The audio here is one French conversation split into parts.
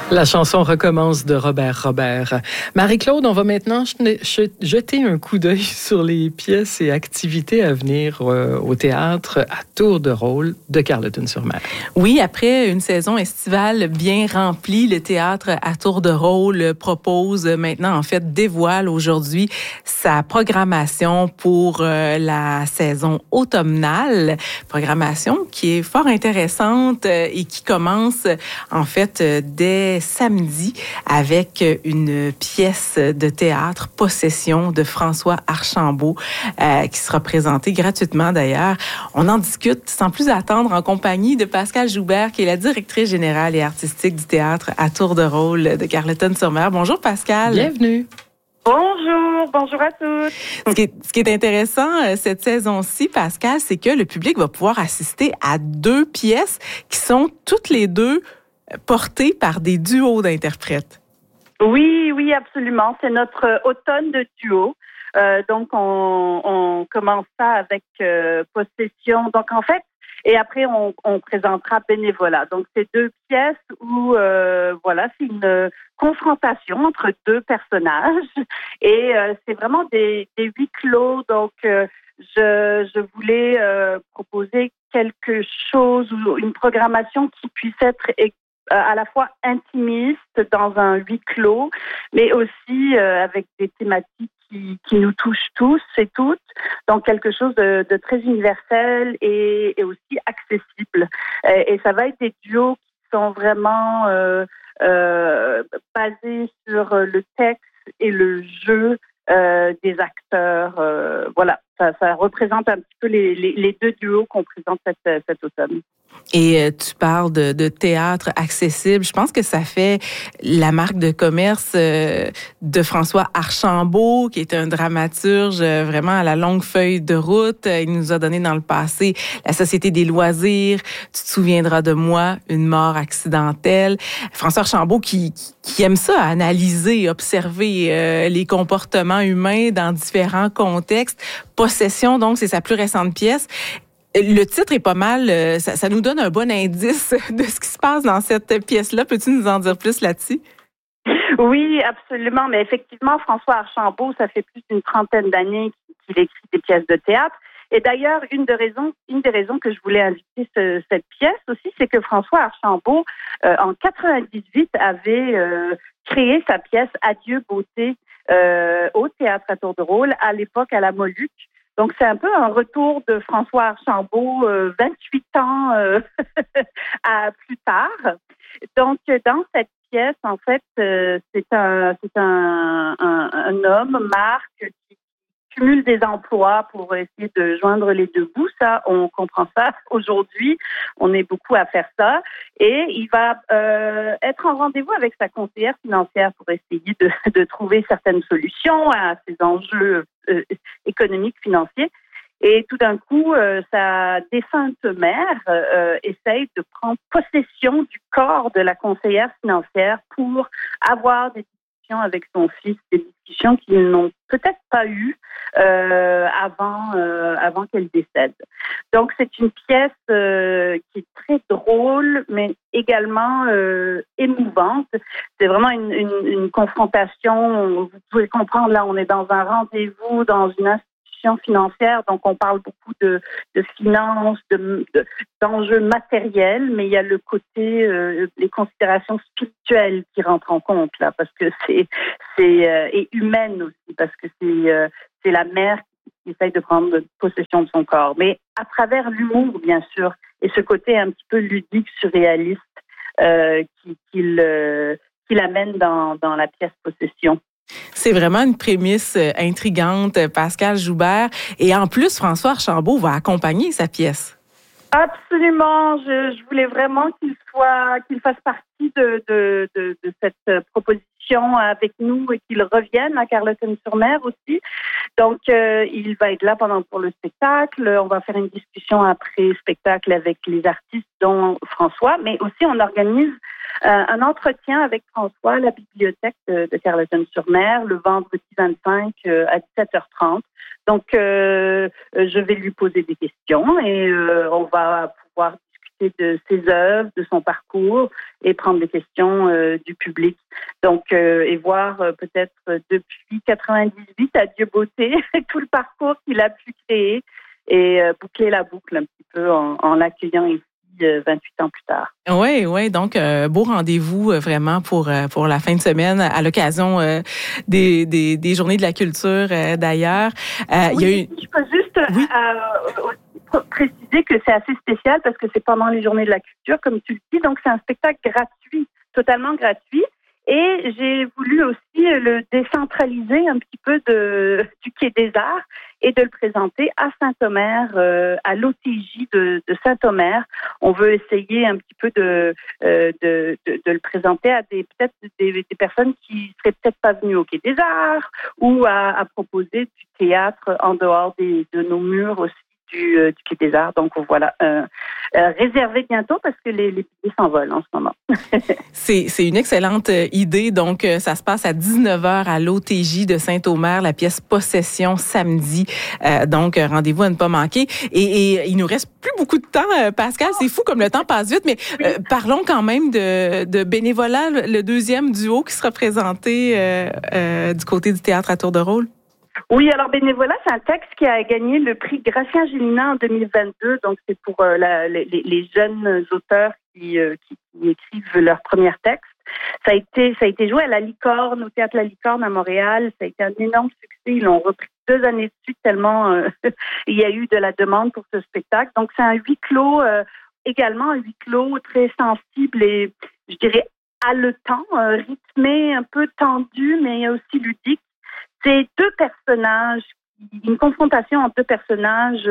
La chanson recommence de Robert. Marie-Claude, on va maintenant jeter un coup d'œil sur les pièces et activités à venir au théâtre à tour de rôle de Carleton-sur-Mer. Oui, après une saison estivale bien remplie, le théâtre à tour de rôle propose maintenant, en fait, dévoile aujourd'hui sa programmation pour la saison automnale. Programmation qui est fort intéressante et qui commence, en fait, dès samedi avec une pièce de théâtre, Possession, de François Archambault, qui sera présentée gratuitement d'ailleurs. On en discute sans plus attendre en compagnie de Pascale Joubert, qui est la directrice générale et artistique du théâtre à tour de rôle de Carleton-sur-Mer. Bonjour Pascale. Bienvenue. Bonjour à tous. Ce qui est intéressant cette saison-ci, Pascale, c'est que le public va pouvoir assister à 2 pièces qui sont toutes les 2 portées par des duos d'interprètes. Oui, absolument. C'est notre automne de duo. Donc, on commence ça avec Possession. Donc, en fait, et après, on présentera Bénévolat. Donc, c'est 2 pièces où, c'est une confrontation entre 2 personnages. Et c'est vraiment des huis clos. Donc, je voulais proposer quelque chose ou une programmation qui puisse être à la fois intimiste dans un huis clos, mais aussi avec des thématiques qui nous touchent tous et toutes, donc quelque chose de très universel et aussi accessible. Et ça va être des duos qui sont vraiment basés sur le texte et le jeu des acteurs. Voilà, ça représente un petit peu les 2 duos qu'on présente cet automne. Et tu parles de théâtre accessible. Je pense que ça fait la marque de commerce de François Archambault, qui est un dramaturge vraiment à la longue feuille de route. Il nous a donné dans le passé La Société des loisirs, Tu te souviendras de moi, Une mort accidentelle. François Archambault qui aime ça, analyser, observer les comportements humains dans différents contextes. Possession, donc, c'est sa plus récente pièce. Le titre est pas mal, ça nous donne un bon indice de ce qui se passe dans cette pièce-là. Peux-tu nous en dire plus là-dessus? Oui, absolument. Mais effectivement, François Archambault, ça fait plus d'une 30aine d'années qu'il écrit des pièces de théâtre. Et d'ailleurs, une des raisons que je voulais inviter cette pièce aussi, c'est que François Archambault, en 98, avait créé sa pièce Adieu beauté au théâtre à tour de rôle, à l'époque à la Moluque. Donc, c'est un peu un retour de François Archambault 28 ans plus tard. Donc, dans cette pièce, en fait, c'est un homme, Marc, qui cumule des emplois pour essayer de joindre les 2 bouts. Ça, on comprend ça aujourd'hui. On est beaucoup à faire ça. Et il va être en rendez-vous avec sa conseillère financière pour essayer de trouver certaines solutions à ces enjeux économiques, financiers. Et tout d'un coup, sa défunte mère essaye de prendre possession du corps de la conseillère financière pour avoir des discussions avec son fils, des discussions qu'ils n'ont peut-être pas eues avant qu'elle décède. Donc, c'est une pièce qui est très drôle, mais également émouvante. C'est vraiment une confrontation. Vous pouvez comprendre, là, on est dans un rendez-vous, dans une institution financière, donc on parle beaucoup de finances, d'enjeux matériels, mais il y a le côté, les considérations spirituelles qui rentrent en compte, là, parce que et humaine aussi, parce que c'est la mère qui essaye de prendre possession de son corps, mais à travers l'humour, bien sûr, et ce côté un petit peu ludique, surréaliste, qu'il amène dans la pièce Possession. C'est vraiment une prémisse intrigante, Pascale Joubert. Et en plus, François Archambault va accompagner sa pièce. Absolument. Je voulais vraiment qu'il fasse partie de cette proposition avec nous et qu'il revienne à Carleton-sur-Mer aussi. Donc, il va être là pour le spectacle. On va faire une discussion après spectacle avec les artistes, dont François, mais aussi on organise un entretien avec François à la bibliothèque de Carleton-sur-Mer le vendredi 25 à 17h30. Donc, je vais lui poser des questions et on va pouvoir l'intégralité de ses œuvres, de son parcours et prendre des questions du public. Donc, et voir peut-être depuis 98 à Dieu beauté tout le parcours qu'il a pu créer et boucler la boucle un petit peu en l'accueillant ici 28 ans plus tard. Oui, donc beau rendez-vous vraiment pour la fin de semaine à l'occasion des Journées de la culture d'ailleurs. Oui, il y a eu... Je peux juste préciser que c'est assez spécial parce que c'est pendant les Journées de la culture, comme tu le dis, donc c'est un spectacle gratuit, totalement gratuit. Et j'ai voulu aussi le décentraliser un petit peu du Quai des Arts et de le présenter à Saint-Omer, à l'OTJ de Saint-Omer. On veut essayer un petit peu de le présenter à peut-être des personnes qui seraient peut-être pas venues au Quai des Arts ou à proposer du théâtre en dehors de nos murs aussi. Du Quai des Arts. Donc voilà, réservé bientôt parce que les billets s'envolent en ce moment. C'est une excellente idée. Donc ça se passe à 19h à l'OTJ de Saint-Omer, la pièce Possession samedi. Donc rendez-vous à ne pas manquer. Et il nous reste plus beaucoup de temps, Pascal. C'est fou comme le temps passe vite, mais parlons quand même de Bénévolat, le deuxième duo qui sera présenté du côté du théâtre à tour de rôle. Oui, alors Bénévolat, c'est un texte qui a gagné le prix Gratien Gélina en 2022. Donc, c'est pour les jeunes auteurs qui écrivent leur premier texte. Ça a été joué à la Licorne, au théâtre La Licorne à Montréal. Ça a été un énorme succès. Ils l'ont repris 2 années de suite tellement il y a eu de la demande pour ce spectacle. Donc, c'est un huis clos, également un huis clos très sensible et, je dirais, haletant, rythmé, un peu tendu, mais aussi ludique. C'est 2 personnages, une confrontation entre 2 personnages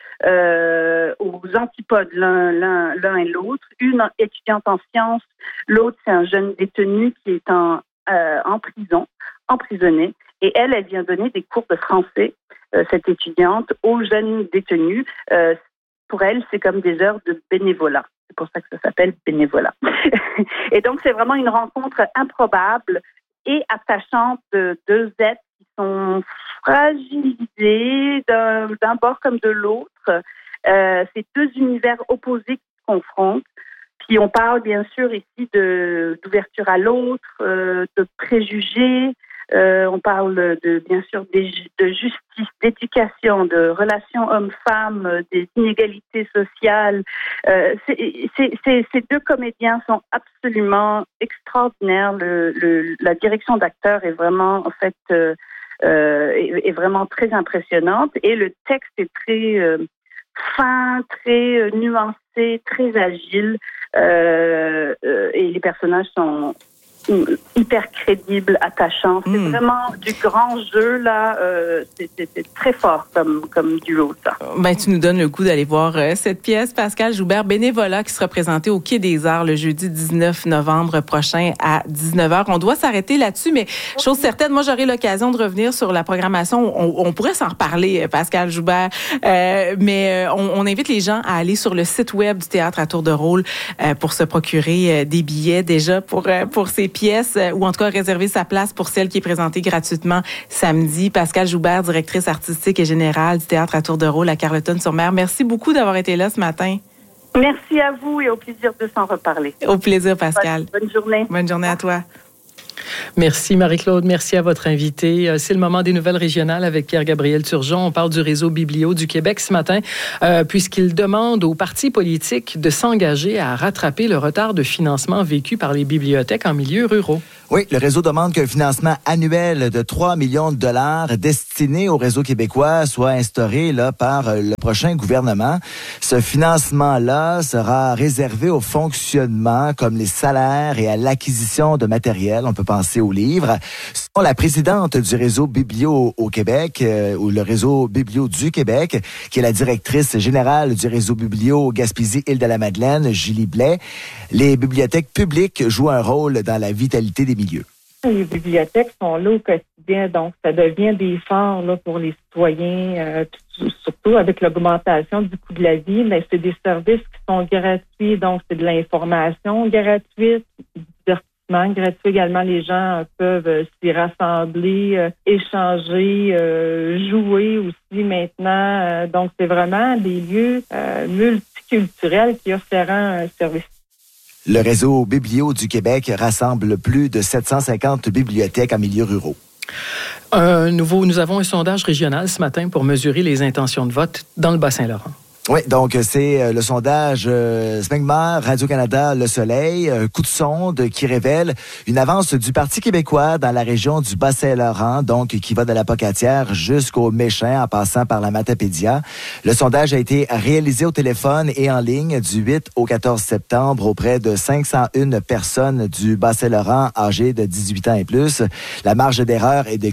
aux antipodes, l'un et l'autre. Une étudiante en sciences, l'autre c'est un jeune détenu qui est en prison, emprisonné. Et elle vient donner des cours de français, cette étudiante, aux jeunes détenus. Pour elle, c'est comme des heures de bénévolat. C'est pour ça que ça s'appelle Bénévolat. Et donc, c'est vraiment une rencontre improbable et attachante de 2 êtres qui sont fragilisés d'un bord comme de l'autre. C'est 2 univers opposés qui se confrontent. Puis on parle bien sûr ici d'ouverture à l'autre, de préjugés. On parle bien sûr de justice, d'éducation, de relations hommes-femmes, des inégalités sociales. Ces 2 comédiens sont absolument extraordinaires. La direction d'acteurs est vraiment en fait est vraiment très impressionnante et le texte est très fin, très nuancé, très agile et les personnages sont hyper crédible, attachant. C'est vraiment du grand jeu, là. C'est très fort comme duo, ça. Ben, tu nous donnes le goût d'aller voir cette pièce, Pascal Joubert, Bénévolat, qui sera présenté au Quai des Arts le jeudi 19 novembre prochain à 19h. On doit s'arrêter là-dessus, mais chose certaine, moi, j'aurai l'occasion de revenir sur la programmation. On pourrait s'en reparler, Pascal Joubert, mais on invite les gens à aller sur le site web du Théâtre à Tour de Rôle pour se procurer des billets déjà pour ces pièces, ou en tout cas réserver sa place pour celle qui est présentée gratuitement samedi. Pascal Joubert, directrice artistique et générale du Théâtre à Tour de Rôle à Carleton-sur-Mer. Merci beaucoup d'avoir été là ce matin. Merci à vous et au plaisir de s'en reparler. Au plaisir, Pascal. Bonne journée. Bonne journée à toi. Merci Marie-Claude, merci à votre invité. C'est le moment des nouvelles régionales avec Pierre-Gabriel Turgeon. On parle du réseau Biblio du Québec ce matin, puisqu'il demande aux partis politiques de s'engager à rattraper le retard de financement vécu par les bibliothèques en milieux ruraux. Oui, le réseau demande qu'un financement annuel de 3 millions de dollars destiné au réseau québécois soit instauré là par le prochain gouvernement. Ce financement-là sera réservé au fonctionnement comme les salaires et à l'acquisition de matériel. On peut penser aux livres. Selon la présidente du réseau Biblio au Québec, ou le réseau Biblio du Québec, qui est la directrice générale du réseau Biblio Gaspésie-Île-de-la-Madeleine, Julie Blais, les bibliothèques publiques jouent un rôle dans la vitalité des milieux. Les bibliothèques sont là au quotidien, donc ça devient des phares là, pour les citoyens, surtout avec l'augmentation du coût de la vie, mais c'est des services qui sont gratuits, donc c'est de l'information gratuite, du divertissement gratuit également. Les gens peuvent s'y rassembler, échanger, jouer aussi maintenant. Donc c'est vraiment des lieux multiculturels multiculturel qui offrira un service. Le réseau Biblio du Québec rassemble plus de 750 bibliothèques en milieux ruraux. Nous avons un sondage régional ce matin pour mesurer les intentions de vote dans le Bas-Saint-Laurent. Oui, donc c'est le sondage Smegma, Radio-Canada, Le Soleil, coup de sonde qui révèle une avance du Parti québécois dans la région du Bas-Saint-Laurent, donc qui va de la Pocatière jusqu'au Méchant en passant par la Matapédia. Le sondage a été réalisé au téléphone et en ligne du 8 au 14 septembre auprès de 501 personnes du Bas-Saint-Laurent âgées de 18 ans et plus. La marge d'erreur est de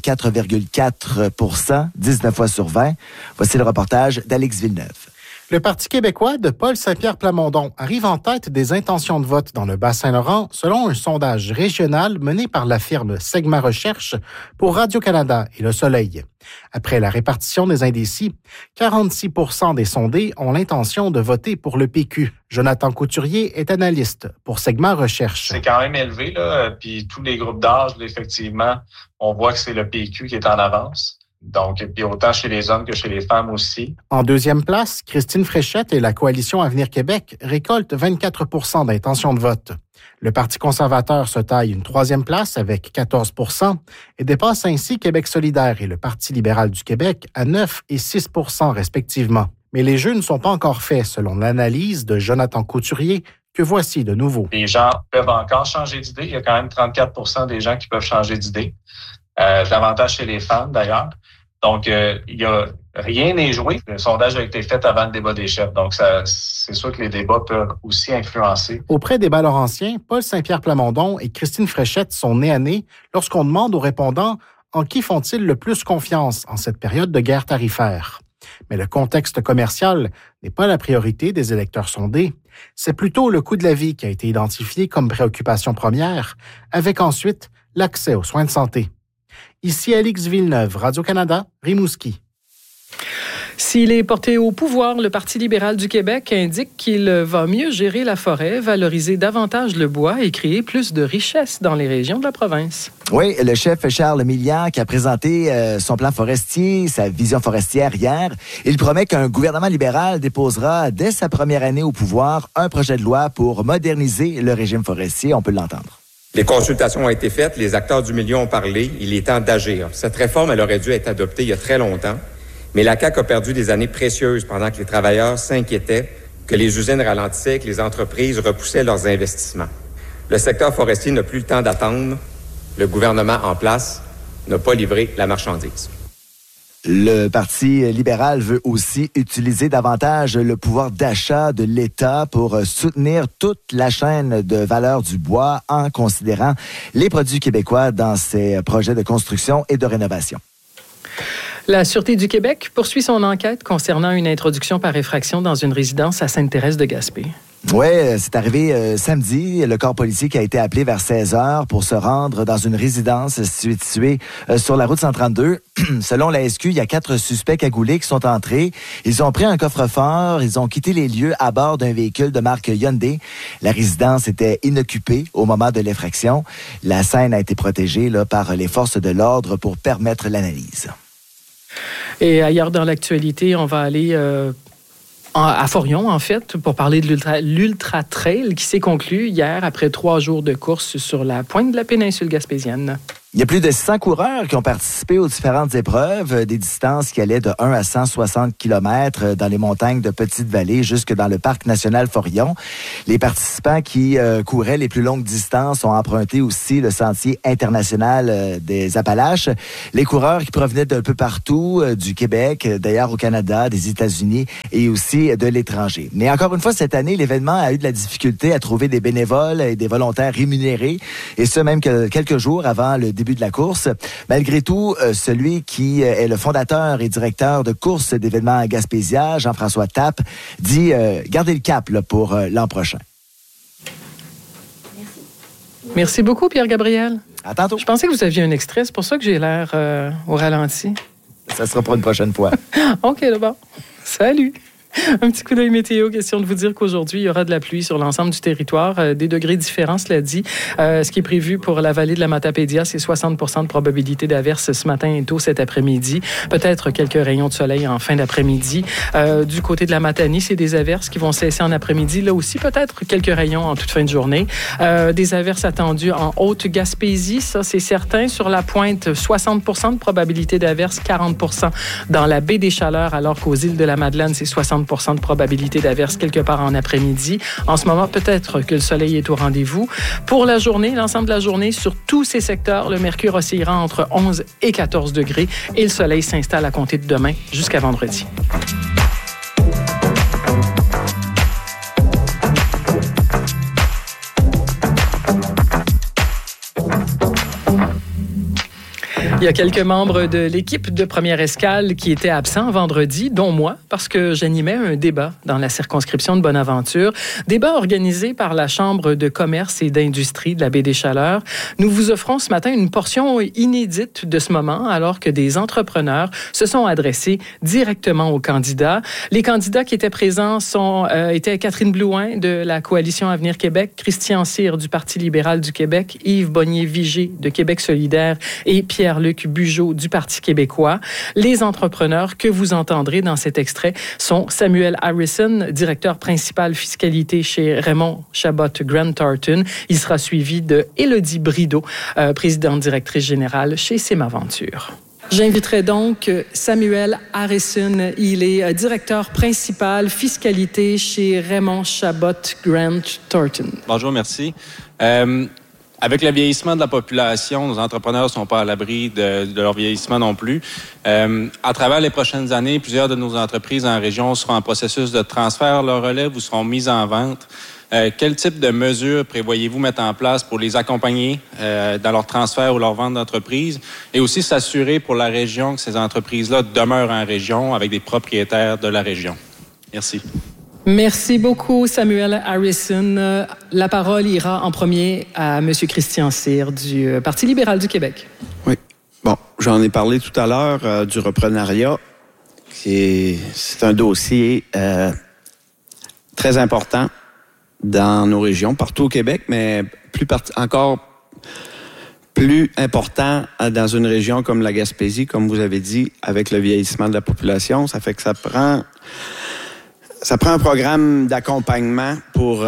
4,4 %, 19 fois sur 20. Voici le reportage d'Alex Villeneuve. Le Parti québécois de Paul Saint-Pierre Plamondon arrive en tête des intentions de vote dans le Bas-Saint-Laurent selon un sondage régional mené par la firme Segma Recherche pour Radio-Canada et Le Soleil. Après la répartition des indécis, 46 % des sondés ont l'intention de voter pour le PQ. Jonathan Couturier est analyste pour Segma Recherche. C'est quand même élevé, là, puis tous les groupes d'âge, effectivement, on voit que c'est le PQ qui est en avance. Donc, puis autant chez les hommes que chez les femmes aussi. En deuxième place, Christine Fréchette et la Coalition Avenir Québec récoltent 24 % d'intentions de vote. Le Parti conservateur se taille une troisième place avec 14 % et dépasse ainsi Québec solidaire et le Parti libéral du Québec à 9 et 6 % respectivement. Mais les jeux ne sont pas encore faits selon l'analyse de Jonathan Couturier, que voici de nouveau. Les gens peuvent encore changer d'idée. Il y a quand même 34 % des gens qui peuvent changer d'idée. Davantage chez les femmes, d'ailleurs. Donc, rien n'est joué. Le sondage a été fait avant le débat des chefs. Donc, c'est sûr que les débats peuvent aussi influencer. Auprès des Bas-Laurentiens, Paul Saint-Pierre Plamondon et Christine Fréchette sont nez à nez lorsqu'on demande aux répondants en qui font-ils le plus confiance en cette période de guerre tarifaire. Mais le contexte commercial n'est pas la priorité des électeurs sondés. C'est plutôt le coût de la vie qui a été identifié comme préoccupation première, avec ensuite l'accès aux soins de santé. Ici Alex Villeneuve, Radio-Canada, Rimouski. S'il est porté au pouvoir, le Parti libéral du Québec indique qu'il va mieux gérer la forêt, valoriser davantage le bois et créer plus de richesses dans les régions de la province. Oui, le chef Charles Milliard qui a présenté son plan forestier, sa vision forestière hier. Il promet qu'un gouvernement libéral déposera dès sa première année au pouvoir un projet de loi pour moderniser le régime forestier. On peut l'entendre. Les consultations ont été faites, les acteurs du milieu ont parlé, il est temps d'agir. Cette réforme, elle aurait dû être adoptée il y a très longtemps, mais la CAQ a perdu des années précieuses pendant que les travailleurs s'inquiétaient que les usines ralentissaient et que les entreprises repoussaient leurs investissements. Le secteur forestier n'a plus le temps d'attendre. Le gouvernement en place n'a pas livré la marchandise. Le Parti libéral veut aussi utiliser davantage le pouvoir d'achat de l'État pour soutenir toute la chaîne de valeur du bois en considérant les produits québécois dans ses projets de construction et de rénovation. La Sûreté du Québec poursuit son enquête concernant une introduction par effraction dans une résidence à Sainte-Thérèse de Gaspé. Oui, c'est arrivé samedi. Le corps policier qui a été appelé vers 16h pour se rendre dans une résidence située sur la route 132. Selon la SQ, il y a 4 suspects cagoulés qui sont entrés. Ils ont pris un coffre-fort. Ils ont quitté les lieux à bord d'un véhicule de marque Hyundai. La résidence était inoccupée au moment de l'effraction. La scène a été protégée par les forces de l'ordre pour permettre l'analyse. Et ailleurs dans l'actualité, on va aller à Forion, en fait, pour parler de l'Ultra Trail qui s'est conclu hier après 3 jours de course sur la pointe de la péninsule gaspésienne. Il y a plus de 100 coureurs qui ont participé aux différentes épreuves, des distances qui allaient de 1 à 160 km dans les montagnes de Petite-Vallée jusque dans le parc national Forion. Les participants qui couraient les plus longues distances ont emprunté aussi le sentier international des Appalaches. Les coureurs qui provenaient d'un peu partout, du Québec, d'ailleurs au Canada, des États-Unis et aussi de l'étranger. Mais encore une fois, cette année, l'événement a eu de la difficulté à trouver des bénévoles et des volontaires rémunérés, et ce même que quelques jours avant le début de la course. Malgré tout, celui qui est le fondateur et directeur de course d'événements à Gaspésia, Jean-François Tappe, dit garder le cap pour l'an prochain. Merci beaucoup, Pierre-Gabriel. À tantôt. Je pensais que vous aviez un extrait, c'est pour ça que j'ai l'air au ralenti. Ça sera pour une prochaine fois. OK, d'abord. Salut. Un petit coup d'œil météo. Question de vous dire qu'aujourd'hui, il y aura de la pluie sur l'ensemble du territoire. Des degrés différents, cela dit. Ce qui est prévu pour la vallée de la Matapédia, c'est 60 de probabilité d'averse ce matin et tôt cet après-midi. Peut-être quelques rayons de soleil en fin d'après-midi. Du côté de la Matanie, c'est des averses qui vont cesser en après-midi. Là aussi, peut-être quelques rayons en toute fin de journée. Des averses attendues en Haute-Gaspésie, ça c'est certain. Sur la pointe, 60 de probabilité d'averse, 40 dans la baie des Chaleurs, alors qu'aux îles de la Madeleine, c'est 60 de probabilité d'averse quelque part en après-midi. En ce moment, peut-être que le soleil est au rendez-vous. Pour la journée, l'ensemble de la journée, sur tous ces secteurs, le mercure oscillera entre 11 et 14 degrés et le soleil s'installe à compter de demain jusqu'à vendredi. Il y a quelques membres de l'équipe de Première Escale qui étaient absents vendredi, dont moi, parce que j'animais un débat dans la circonscription de Bonaventure. Débat organisé par la Chambre de commerce et d'industrie de la Baie des Chaleurs. Nous vous offrons ce matin une portion inédite de ce moment, alors que des entrepreneurs se sont adressés directement aux candidats. Les candidats qui étaient présents étaient Catherine Blouin de la Coalition Avenir Québec, Christian Cyr du Parti libéral du Québec, Yves Bonnier-Vigé de Québec solidaire et Pierre-Luc Bugeaud du Parti québécois. Les entrepreneurs que vous entendrez dans cet extrait sont Samuel Harrison, directeur principal fiscalité chez Raymond Chabot Grant Thornton. Il sera suivi de Élodie Brideau, présidente directrice générale chez Sémaventure. J'inviterai donc Samuel Harrison. Il est directeur principal fiscalité chez Raymond Chabot Grant Thornton. Bonjour, merci. Avec le vieillissement de la population, nos entrepreneurs ne sont pas à l'abri de leur vieillissement non plus. À travers les prochaines années, plusieurs de nos entreprises en région seront en processus de transfert. Leur relève ou seront mises en vente. Quel type de mesures prévoyez-vous mettre en place pour les accompagner dans leur transfert ou leur vente d'entreprise et aussi s'assurer pour la région que ces entreprises-là demeurent en région avec des propriétaires de la région? Merci. Merci beaucoup, Samuel Harrison. La parole ira en premier à M. Christian Cyr du Parti libéral du Québec. Oui. Bon, j'en ai parlé tout à l'heure du reprenariat. C'est un dossier très important dans nos régions, partout au Québec, mais encore plus important dans une région comme la Gaspésie, comme vous avez dit, avec le vieillissement de la population. Ça fait que ça prend un programme d'accompagnement pour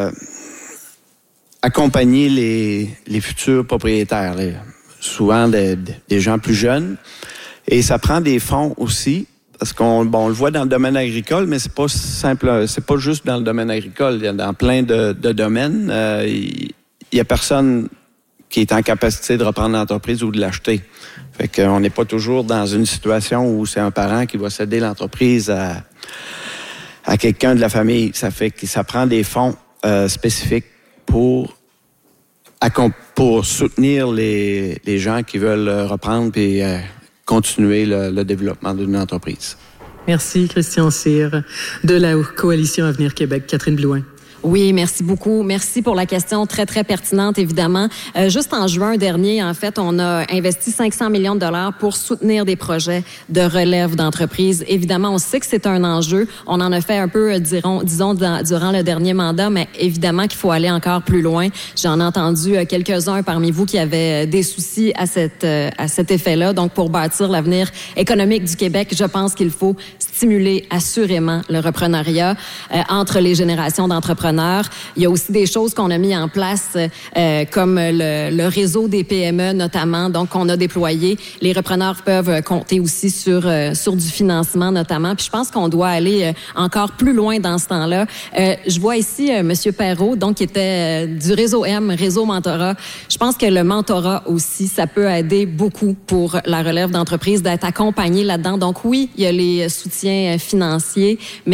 accompagner les futurs propriétaires, souvent des gens plus jeunes. Et ça prend des fonds aussi, parce qu'on le voit dans le domaine agricole, mais c'est pas simple, c'est pas juste dans le domaine agricole. Il y a dans plein de domaines, il y a personne qui est en capacité de reprendre l'entreprise ou de l'acheter. Fait qu'on n'est pas toujours dans une situation où c'est un parent qui va céder l'entreprise à quelqu'un de la famille. Ça fait que ça prend des fonds spécifiques pour soutenir les gens qui veulent reprendre et continuer le développement d'une entreprise. Merci, Christian Cyr. De la Coalition Avenir Québec, Catherine Blouin. Oui, merci beaucoup. Merci pour la question très, très pertinente, évidemment. Juste en juin dernier, en fait, on a investi 500 millions de dollars pour soutenir des projets de relève d'entreprise. Évidemment, on sait que c'est un enjeu. On en a fait un peu, disons, durant le dernier mandat, mais évidemment qu'il faut aller encore plus loin. J'en ai entendu quelques-uns parmi vous qui avaient des soucis à cet effet-là. Donc, pour bâtir l'avenir économique du Québec, je pense qu'il faut stimuler assurément le reprenariat entre les générations d'entrepreneurs. Il y a aussi des choses qu'on a mis en place, comme le réseau des PME notamment, donc qu'on a déployé. Les repreneurs peuvent compter aussi sur du financement notamment. Puis je pense qu'on doit aller encore plus loin dans ce temps-là. Je vois ici Monsieur Perrault, donc qui était du réseau M, réseau mentorat. Je pense que le mentorat aussi, ça peut aider beaucoup pour la relève d'entreprise, d'être accompagné là-dedans. Donc oui, il y a les soutiens financiers, mais